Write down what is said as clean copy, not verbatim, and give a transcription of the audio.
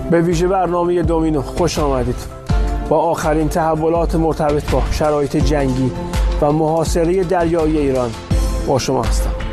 به ویژه برنامه دومینو خوش آمدید. با آخرین تحولات مرتبط با شرایط جنگی و محاصره دریایی ایران با شما هستم.